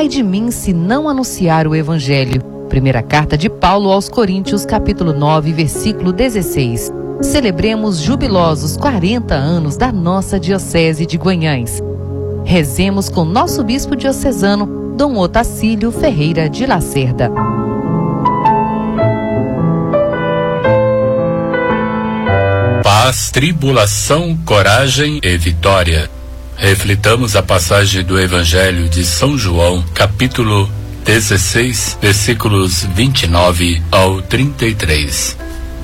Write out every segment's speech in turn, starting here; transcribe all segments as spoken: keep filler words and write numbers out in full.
Ai de mim se não anunciar o Evangelho. Primeira carta de Paulo aos Coríntios, capítulo nove, versículo dezesseis. Celebremos jubilosos quarenta anos da nossa Diocese de Guanhães. Rezemos com nosso bispo diocesano, Dom Otacílio Ferreira de Lacerda. Paz, tribulação, coragem e vitória. Reflitamos a passagem do Evangelho de São João, capítulo dezesseis, versículos vinte e nove ao trinta e três.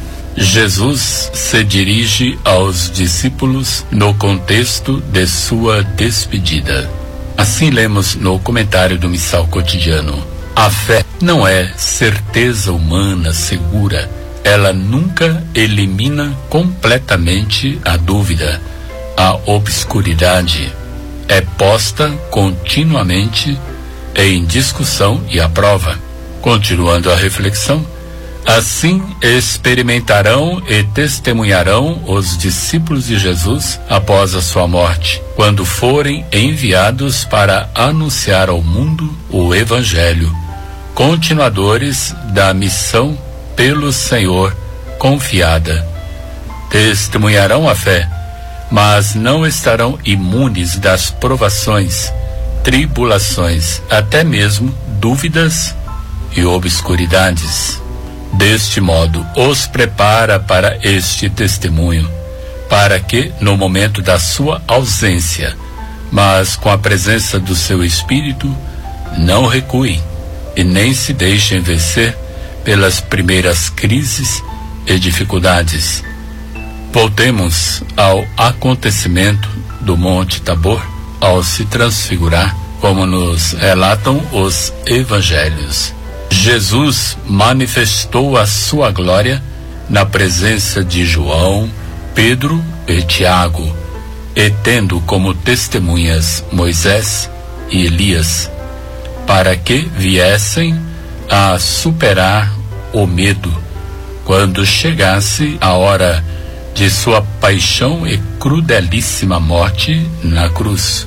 Jesus se dirige aos discípulos no contexto de sua despedida. Assim lemos no comentário do Missal Cotidiano: a fé não é certeza humana segura. Ela nunca elimina completamente a dúvida, a obscuridade. É posta continuamente em discussão e à prova. Continuando a reflexão, assim experimentarão e testemunharão os discípulos de Jesus após a sua morte, quando forem enviados para anunciar ao mundo o Evangelho, continuadores da missão pelo Senhor confiada. Testemunharão a fé, mas não estarão imunes das provações, tribulações, até mesmo dúvidas e obscuridades. Deste modo, os prepara para este testemunho, para que, no momento da sua ausência, mas com a presença do seu Espírito, não recuem e nem se deixem vencer pelas primeiras crises e dificuldades. Voltemos ao acontecimento do Monte Tabor, ao se transfigurar, como nos relatam os evangelhos. Jesus manifestou a sua glória na presença de João, Pedro e Tiago, e tendo como testemunhas Moisés e Elias, para que viessem a superar o medo quando chegasse a hora de sua paixão e crudelíssima morte na cruz.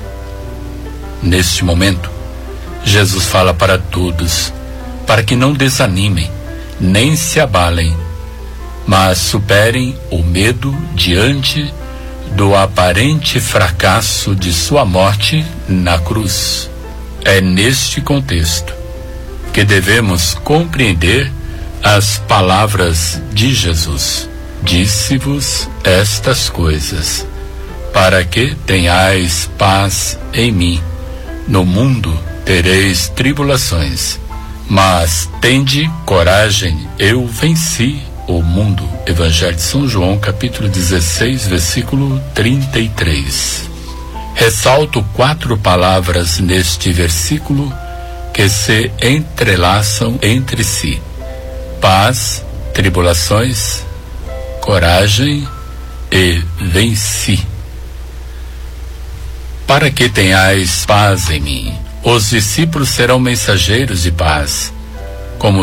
Neste momento, Jesus fala para todos, para que não desanimem, nem se abalem, mas superem o medo diante do aparente fracasso de sua morte na cruz. É neste contexto que devemos compreender as palavras de Jesus: disse-vos estas coisas, para que tenhais paz em mim. No mundo tereis tribulações, mas tende coragem, eu venci o mundo. Evangelho de São João, capítulo dezesseis, versículo trinta e três. Ressalto quatro palavras neste versículo que se entrelaçam entre si: paz, tribulações, coragem e venci. Para que tenhais paz em mim. Os discípulos serão mensageiros de paz.